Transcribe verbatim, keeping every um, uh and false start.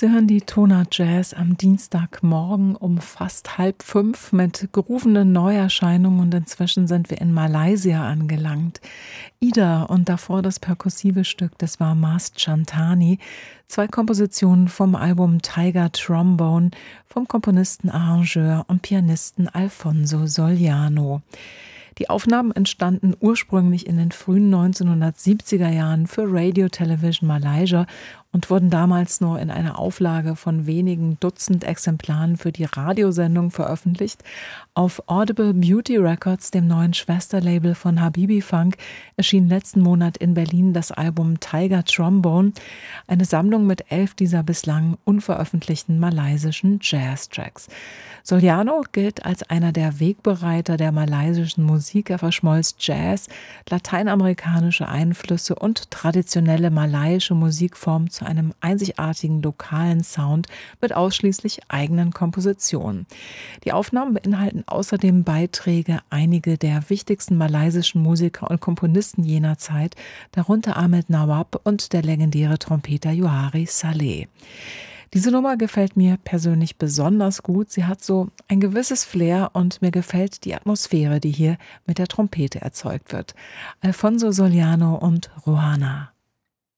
Sie hören die Tona Jazz am Dienstagmorgen um fast halb fünf mit groovenden Neuerscheinungen und inzwischen sind wir in Malaysia angelangt. Ida und davor das perkussive Stück, das war Mas Chantani. Zwei Kompositionen vom Album Tiger Trombone vom Komponisten, Arrangeur und Pianisten Alfonso Soliano. Die Aufnahmen entstanden ursprünglich in den frühen neunzehnhundertsiebziger Jahren für Radio Television Malaysia und wurden damals nur in einer Auflage von wenigen Dutzend Exemplaren für die Radiosendung veröffentlicht. Auf Audible Beauty Records, dem neuen Schwesterlabel von Habibi Funk, erschien letzten Monat in Berlin das Album Tiger Trombone, eine Sammlung mit elf dieser bislang unveröffentlichten malaysischen Jazz-Tracks. Soliano gilt als einer der Wegbereiter der malaysischen Musik. Er verschmolz Jazz, lateinamerikanische Einflüsse und traditionelle malaiische Musikformen zu einem einzigartigen lokalen Sound mit ausschließlich eigenen Kompositionen. Die Aufnahmen beinhalten außerdem Beiträge einiger der wichtigsten malaysischen Musiker und Komponisten jener Zeit, darunter Ahmed Nawab und der legendäre Trompeter Johari Saleh. Diese Nummer gefällt mir persönlich besonders gut. Sie hat so ein gewisses Flair und mir gefällt die Atmosphäre, die hier mit der Trompete erzeugt wird. Alfonso Soliano und Rohana.